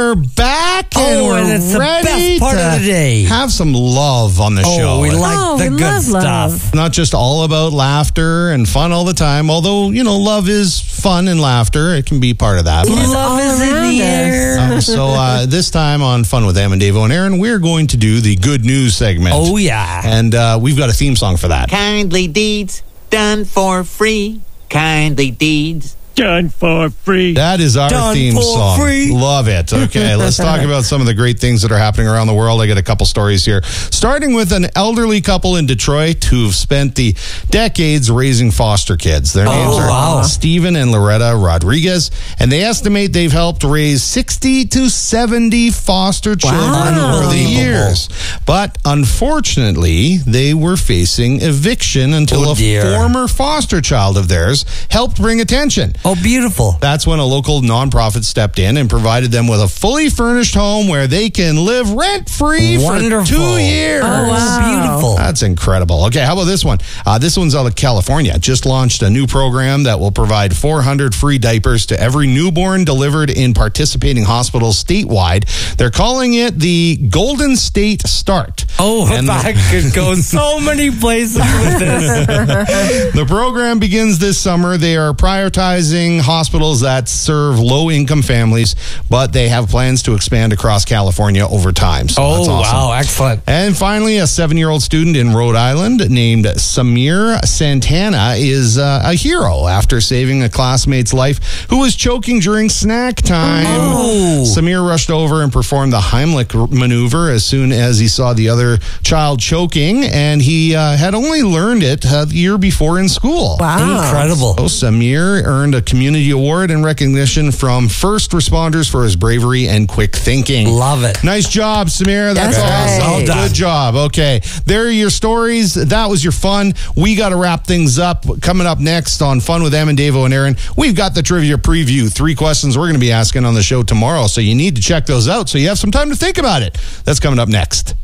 we're back and we're and it's ready the best part of the day. have some love on the show. We like the we good love stuff. love. Not just all about laughter and fun all the time, although, love is fun and laughter. It can be part of that. It is Love all is in around the us. air. So this time on Fun with Em and Davo and Aaron, we're going to do the good news segment. Oh, yeah. And we've got a theme song for that. Kindly deeds done for free. Kindly deeds done for free. That is our Done theme for song. free. Love it. Okay, let's talk about some of the great things that are happening around the world. I got a couple stories here. Starting with an elderly couple in Detroit who've spent the decades raising foster kids. Their names are wow. Stephen and Loretta Rodriguez, and they estimate they've helped raise 60 to 70 foster children over the years. But unfortunately, they were facing eviction until Oh, a dear. former foster child of theirs helped bring attention. Oh, beautiful. That's when a local nonprofit stepped in and provided them with a fully furnished home where they can live rent-free for Wonderful. 2 years. Oh, wow. Beautiful. That's incredible. Okay, how about this one? This one's out of California. Just launched a new program that will provide 400 free diapers to every newborn delivered in participating hospitals statewide. They're calling it the Golden State Start. Oh, And that could go so many places with this. the program begins this summer. They are prioritizing hospitals that serve low-income families, but they have plans to expand across California over time. So that's Oh, awesome. wow. Excellent. And finally, a 7-year-old student in Rhode Island named Samir Santana is a hero after saving a classmate's life who was choking during snack time. Oh. Samir rushed over and performed the Heimlich maneuver as soon as he saw the other child choking, and he had only learned it the year before in school. Wow. Incredible. So Samir earned a community award and recognition from first responders for his bravery and quick thinking. Love it. Nice job, Samir. That's That's awesome. right. Well done. Good job. Okay. There are your stories. That was your fun. We got to wrap things up. Coming up next on Fun with Em and Davo and Aaron, we've got the trivia preview. 3 questions we're going to be asking on the show tomorrow. So you need to check those out so you have some time to think about it. That's coming up next.